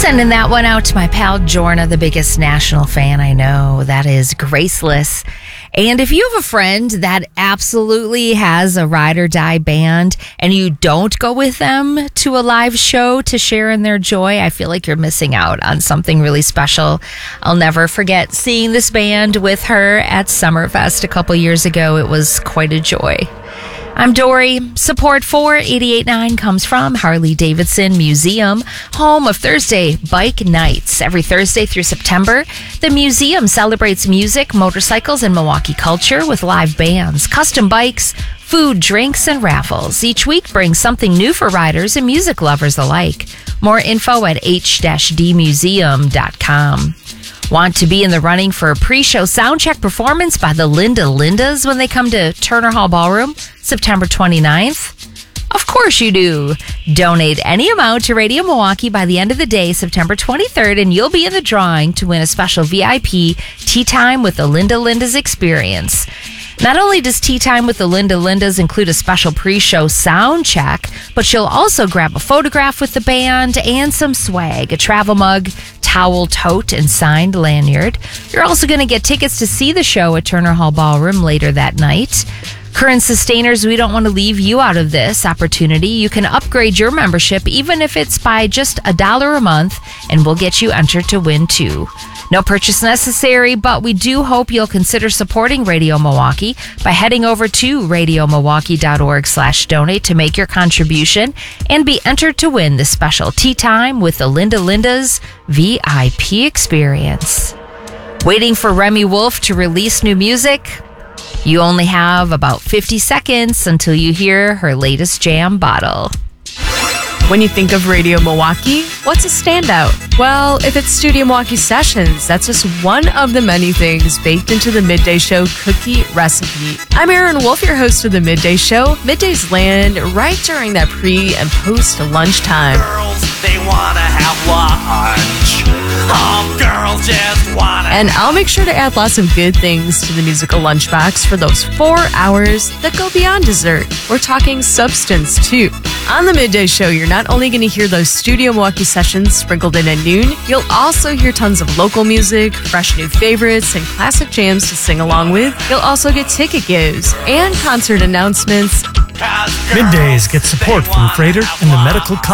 Sending that one out to my pal Jorna, the biggest national fan I know. That is Graceless. And if you have a friend that absolutely has a ride or die band and you don't go with them to a live show to share in their joy, I feel like you're missing out on something really special. I'll never forget seeing this band with her at Summerfest a couple years ago. It was quite a joy. I'm Dory. Support for 88.9 comes from Harley-Davidson Museum, home of Thursday Bike Nights. Every Thursday through September, the museum celebrates music, motorcycles, and Milwaukee culture with live bands, custom bikes, food, drinks, and raffles. Each week brings something new for riders and music lovers alike. More info at h-dmuseum.com. Want to be in the running for a pre-show soundcheck performance by the Linda Lindas when they come to Turner Hall Ballroom, September 29th? Of course you do. Donate any amount to Radio Milwaukee by the end of the day, September 23rd, and you'll be in the drawing to win a special VIP Tea Time with the Linda Lindas experience. Not only does Tea Time with the Linda Lindas include a special pre-show sound check, but you'll also grab a photograph with the band and some swag, a travel mug, towel, tote, and signed lanyard. You're also going to get tickets to see the show at Turner Hall Ballroom later that night. Current sustainers, we don't want to leave you out of this opportunity. You can upgrade your membership even if it's by just $1 a month, and we'll get you entered to win too. No purchase necessary, but we do hope you'll consider supporting Radio Milwaukee by heading over to radiomilwaukee.org/donate to make your contribution and be entered to win the special Tea Time with the Linda Lindas VIP experience. Waiting for Remy Wolf to release new music? You only have about 50 seconds until you hear her latest jam bottle. When you think of Radio Milwaukee, what's a standout? Well, if it's Studio Milwaukee Sessions, that's just one of the many things baked into the Midday Show cookie recipe. I'm Aaron Wolf, your host of the Midday Show. Middays land right during that pre- and post-lunchtime. Girls, they wanna have lunch. Girls just wanna. And I'll make sure to add lots of good things to the musical lunchbox for those 4 hours that go beyond dessert. We're talking substance, too. On the Midday Show, you're not only going to hear those Studio Milwaukee sessions sprinkled in at noon, you'll also hear tons of local music, fresh new favorites, and classic jams to sing along with. You'll also get ticket gives and concert announcements. Middays get support from Freighter and the Medical